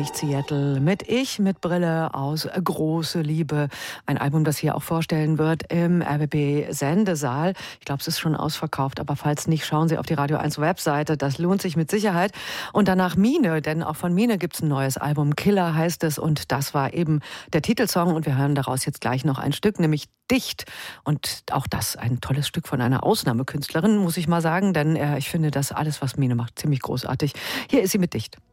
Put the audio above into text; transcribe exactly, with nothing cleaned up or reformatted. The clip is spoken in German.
nicht Seattle mit Ich mit Brille aus Große Liebe. Ein Album, das hier auch vorstellen wird im R B B-Sendesaal. Ich glaube, es ist schon ausverkauft, aber falls nicht, schauen Sie auf die Radio eins Webseite. Das lohnt sich mit Sicherheit. Und danach Mine, denn auch von Mine gibt es ein neues Album. Killer heißt es und das war eben der Titelsong und wir hören daraus jetzt gleich noch ein Stück, nämlich Dicht. Und auch das ein tolles Stück von einer Ausnahmekünstlerin, muss ich mal sagen, denn äh, ich finde das alles, was Mine macht, ziemlich großartig. Hier ist sie mit Dicht.